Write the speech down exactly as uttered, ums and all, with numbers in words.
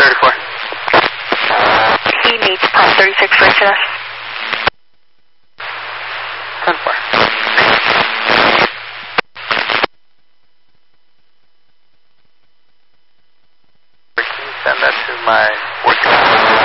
thirty-four. He meets Pond thirty-six for H N S. ten four. Can you send that to my work?